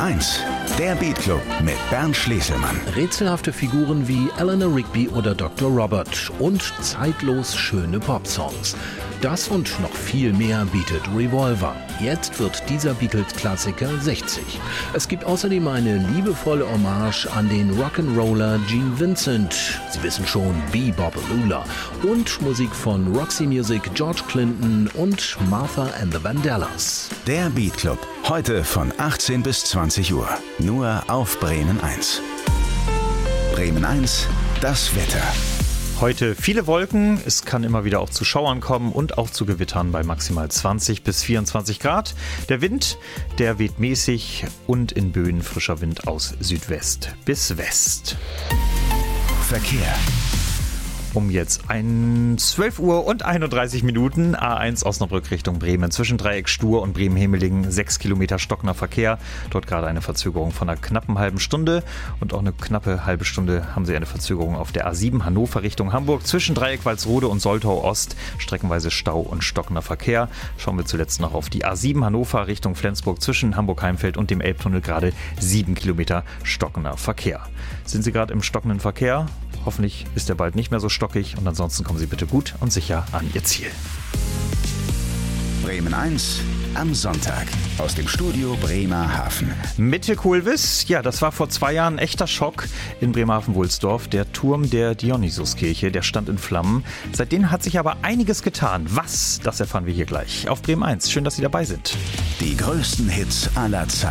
1, der Beat Club mit Bernd Schleselmann. Rätselhafte Figuren wie Eleanor Rigby oder Dr. Robert und zeitlos schöne Popsongs. Das und noch viel mehr bietet Revolver. Jetzt wird dieser Beatles-Klassiker 60. Es gibt außerdem eine liebevolle Hommage an den Rock'n'Roller Gene Vincent. Sie wissen schon, Bebopalula. Und Musik von Roxy Music, George Clinton und Martha and the Vandellas. Der Beat Club, heute von 18 bis 20 Uhr. Nur auf Bremen 1. Bremen 1, das Wetter. Heute viele Wolken, es kann immer wieder auch zu Schauern kommen und auch zu Gewittern bei maximal 20 bis 24 Grad. Der Wind, der weht mäßig und in Böen frischer Wind aus Südwest bis West. Verkehr. Um jetzt 12 Uhr und 31 Minuten, A1 Osnabrück Richtung Bremen. Zwischen Dreieck Stur und Bremen-Hemelingen 6 Kilometer stockender Verkehr. Dort gerade eine Verzögerung von einer knappen halben Stunde. Und auch eine knappe halbe Stunde haben Sie eine Verzögerung auf der A7 Hannover Richtung Hamburg. Zwischen Dreieck Walsrode und Soltau Ost streckenweise Stau und stockender Verkehr. Schauen wir zuletzt noch auf die A7 Hannover Richtung Flensburg. Zwischen Hamburg-Heimfeld und dem Elbtunnel gerade 7 Kilometer stockender Verkehr. Sind Sie gerade im stockenden Verkehr? Hoffentlich ist er bald nicht mehr so stockig und ansonsten kommen Sie bitte gut und sicher an Ihr Ziel. Bremen 1 am Sonntag aus dem Studio Bremerhaven. Mitte Kohlwiss, ja, das war vor 2 Jahren ein echter Schock in Bremerhaven-Wulsdorf. Der Turm der Dionysuskirche, der stand in Flammen. Seitdem hat sich aber einiges getan. Was? Das erfahren wir hier gleich auf Bremen 1. Schön, dass Sie dabei sind. Die größten Hits aller Zeiten.